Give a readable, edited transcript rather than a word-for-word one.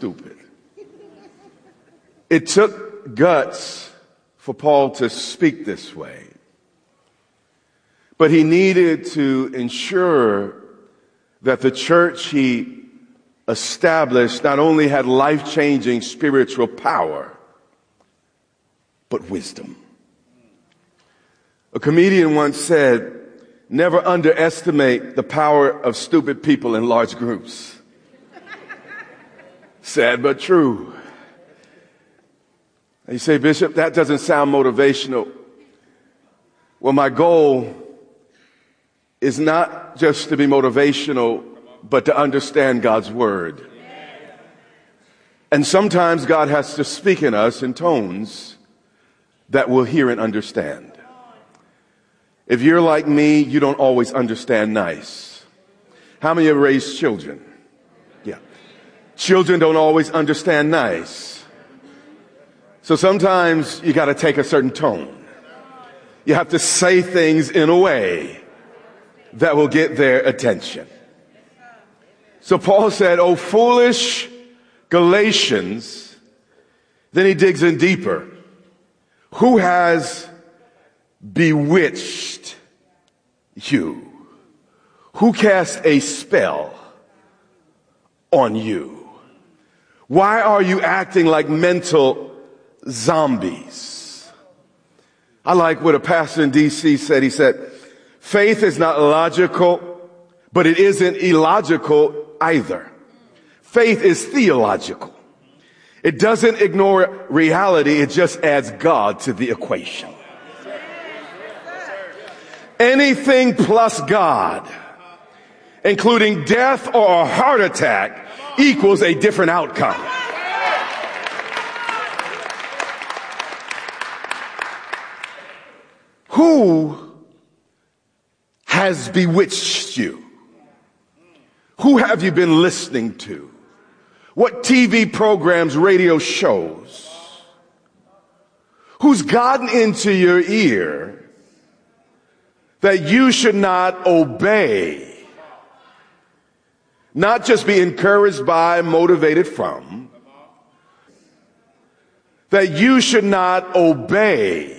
stupid. It took guts for Paul to speak this way. But he needed to ensure that the church he established not only had life-changing spiritual power, but wisdom. A comedian once said, "Never underestimate the power of stupid people in large groups." Sad but true. And you say, "Bishop, that doesn't sound motivational." Well, my goal is not just to be motivational, but to understand God's word. And sometimes God has to speak in us in tones that we'll hear and understand. If you're like me, you don't always understand nice. How many have raised children? Yeah. Children don't always understand nice. So sometimes you got to take a certain tone. You have to say things in a way that will get their attention. So Paul said, "Oh, foolish Galatians." Then he digs in deeper. Who has bewitched you? Who cast a spell on you? Why are you acting like mental zombies? I like what a pastor in DC said. He said, "Faith is not logical, but it isn't illogical either. Faith is theological. It doesn't ignore reality. It just adds God to the equation. Anything plus God, including death or a heart attack, equals a different outcome." Who has bewitched you? Who have you been listening to? What TV programs, radio shows? Who's gotten into your ear that you should not obey? Not just be encouraged by, motivated from. That you should not obey